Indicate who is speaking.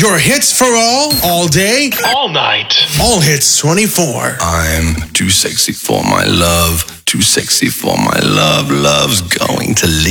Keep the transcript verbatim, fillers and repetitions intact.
Speaker 1: Your hits for all, all day,
Speaker 2: all night.
Speaker 1: All hits twenty-four.
Speaker 3: I'm too sexy for my love, too sexy for my love. Love's going to leave.